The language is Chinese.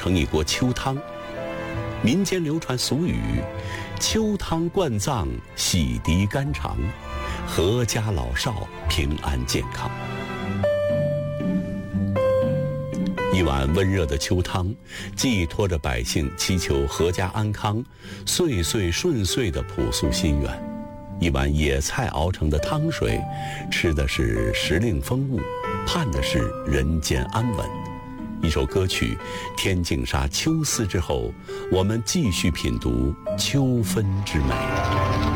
成一锅秋汤。民间流传俗语：秋汤灌脏，洗涤肝肠，阖家老少平安健康。一碗温热的秋汤，寄托着百姓祈求阖家安康、岁岁顺遂的朴素心愿。一碗野菜熬成的汤水，吃的是时令风物，盼的是人间安稳。一首歌曲《天净沙·秋思》之后，我们继续品读秋分之美。